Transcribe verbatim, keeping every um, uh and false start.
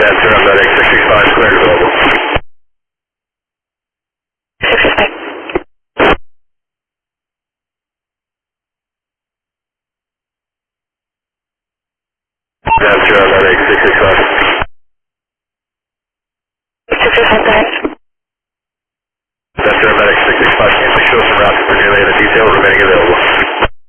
Answer, I'm at eight sixty-five, clear to global. Answer, I'm at eight sixty-five.